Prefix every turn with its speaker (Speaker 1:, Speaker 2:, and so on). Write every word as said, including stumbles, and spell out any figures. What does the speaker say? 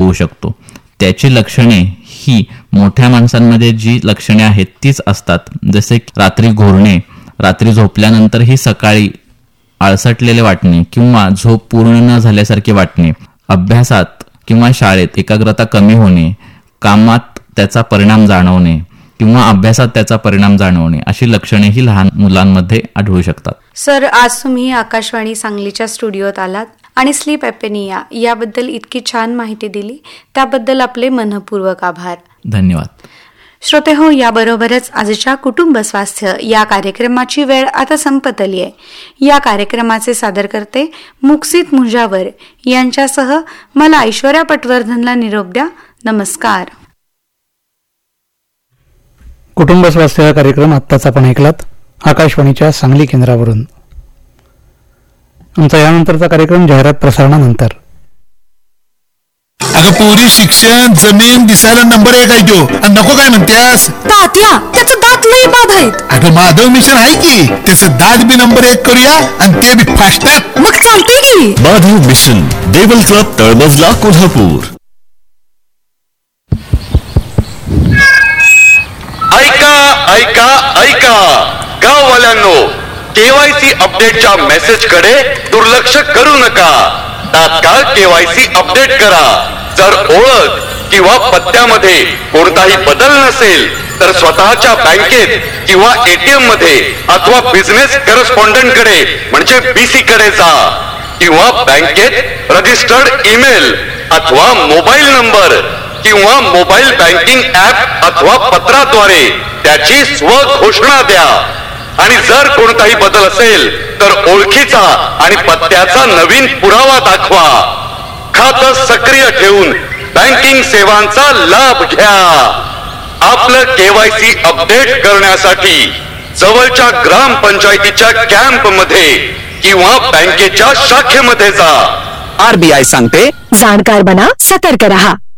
Speaker 1: होऊ शकतो. त्याची लक्षणे ही मोठ्या माणसांमध्ये जी लक्षणे आहेत तीच असतात, जसे रात्री घोरणे, रात्री झोपल्यानंतरही सकाळी आळसटलेले वाटणे किंवा झोप पूर्ण न झाल्यासारखे वाटणे, अभ्यासात किंवा शाळेत एकाग्रता कमी होणे, कामात त्याचा परिणाम जाणवणे किंवा अभ्यासात त्याचा परिणाम जाणवणे अशी लक्षणेही लहान मुलांमध्ये आढळू शकतात.
Speaker 2: सर, आज तुम्ही आकाशवाणी सांगलीच्या स्टुडिओत आलात आणि स्लीप ॲपेनिया याबद्दल इतकी छान माहिती दिली, त्याबद्दल आपले मनपूर्वक आभार.
Speaker 1: धन्यवाद.
Speaker 2: श्रोते हो, याबरोबरच आजच्या कुटुंब स्वास्थ्य या कार्यक्रमाची वेळ आता संपत आली आहे. या कार्यक्रमाचे सादरकर्ते मुक्सित मुंजावर यांच्यासह मला ऐश्वर्या पटवर्धनला निरोप द्या. नमस्कार.
Speaker 3: कुटुंब स्वास्थ्य हा कार्यक्रम आत्ताच आपण ऐकलात आकाशवाणीच्या सांगली केंद्रावरून. आमचा यानंतरचा कार्यक्रम जाहिरात प्रसारणानंतर.
Speaker 4: अगं पोरी, शिक्षण, जमीन दिसायला नंबर एक आहे तो, आणि नको काय म्हणतेस?
Speaker 5: तात्या, त्याचं दात लई बाद आहेत.
Speaker 4: अगं माधव मिशन आहे की, त्याचं दात बी नंबर एक करूया आणि ते बी फास्टॅग.
Speaker 5: मग चालतंय की.
Speaker 6: माधव मिशन, देवल क्लब, तळमजला, कोल्हापूर.
Speaker 7: ऐका ऐका ऐका गाववाल्यांनो, केवायसी अपडेटच्या मेसेज कडे दुर्लक्ष करू नका. तात्काळ केवायसी अपडेट करा. जर ओळख किंवा पत्त्यामध्ये कोणताही बदल नसेल तर स्वतःच्या बँकेत किंवा एटीएम मध्ये अथवा बिझनेस करस्पॉन्डंट कडे म्हणजे बीसी कडे जा, किंवा बँकेत रजिस्टर्ड ईमेल अथवा मोबाईल नंबर किंवा मोबाईल बँकिंग ऍप अथवा पत्राद्वारे त्याची स्वघोषणा द्या. आणि जर कोणताही बदल असेल तर ओळखीचा आणि पत्त्याचा नवीन पुरावा दाखवा. खातं सक्रिय ठेवून बँकिंग सेवांचा लाभ घ्या. आपलं केवायसी अपडेट करण्यासाठी जवळच्या ग्रामपंचायतीच्या कॅम्प मध्ये किंवा बँकेच्या शाखेमध्ये जा.
Speaker 8: आरबीआय सांगते, जाणकार बना, सतर्क रहा.